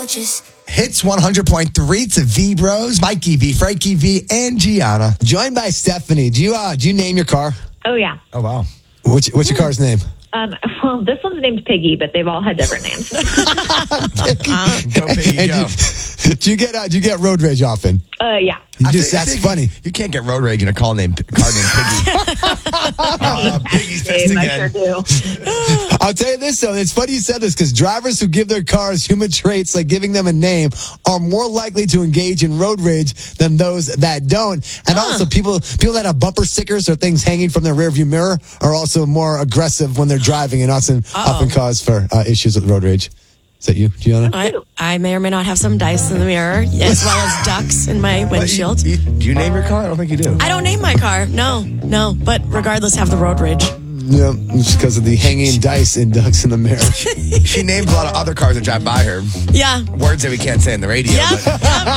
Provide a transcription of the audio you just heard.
Hits 100.3 to V Bros, Mikey V, Frankie V, and Gianna. Joined by Stephanie. Do you name your car? Oh, yeah. Oh, wow. What's your car's name? Well, this one's named Piggy, but they've all had different names. Go Piggy, go. Do you get road rage often? Yeah. That's funny. You can't get road rage in a car named Piggy. Piggy's pissed I again. sure do. I'll tell you this, though. It's funny you said this because drivers who give their cars human traits like giving them a name are more likely to engage in road rage than those that don't. And also, people that have bumper stickers or things hanging from their rearview mirror are also more aggressive when they're driving and often cause for issues with road rage. Is that you, Gianna? I may or may not have some dice in the mirror, as well as ducks in my windshield. Do you name your car? I don't think you do. I don't name my car. No. But regardless, have the road rage. Yeah, it's because of the hanging dice and ducks in the mirror. She names a lot of other cars that drive by her. Yeah. Words that we can't say on the radio. Yep. But